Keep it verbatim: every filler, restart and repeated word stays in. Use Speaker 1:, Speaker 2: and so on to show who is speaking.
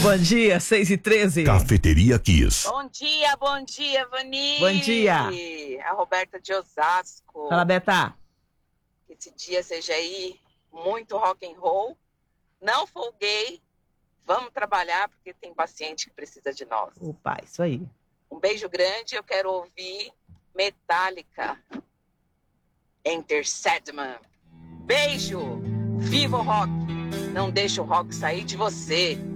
Speaker 1: Bom dia, seis e treze.
Speaker 2: Cafeteria Kiss.
Speaker 3: Bom dia, bom dia, Vani.
Speaker 1: Bom dia.
Speaker 3: A Roberta de Osasco.
Speaker 1: Fala, Beta.
Speaker 3: Que esse dia seja aí muito rock and roll. Não folguei. Vamos trabalhar porque tem paciente que precisa de nós.
Speaker 1: Opa, isso aí.
Speaker 3: Um beijo grande. Eu quero ouvir Metallica. Enter Sandman. Beijo. Viva o rock. Não deixa o rock sair de você.